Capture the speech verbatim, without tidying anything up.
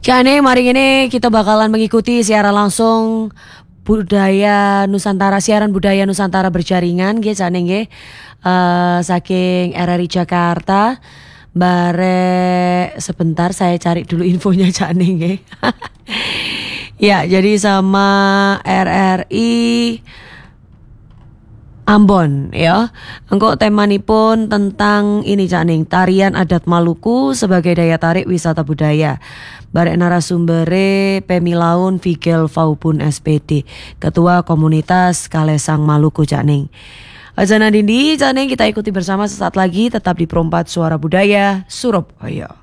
Jane, mari ini kita bakalan mengikuti siaran langsung budaya Nusantara, siaran budaya Nusantara berjaringan, nggih Jane nggih. Eh, saking R R I Jakarta. Bare sebentar saya cari dulu infonya Jane nggih. Ya, jadi sama R R I Ambon ya. Engkau temanipun tentang ini Caning, tarian adat Maluku sebagai daya tarik wisata budaya. Barek narasumbere Pemilaun Vigel Faubun S P D, Ketua Komunitas Kalesang Maluku Caning. Ajana Dindi Caning, kita ikuti bersama sesaat lagi tetap di Perempat Suara Budaya Surabaya.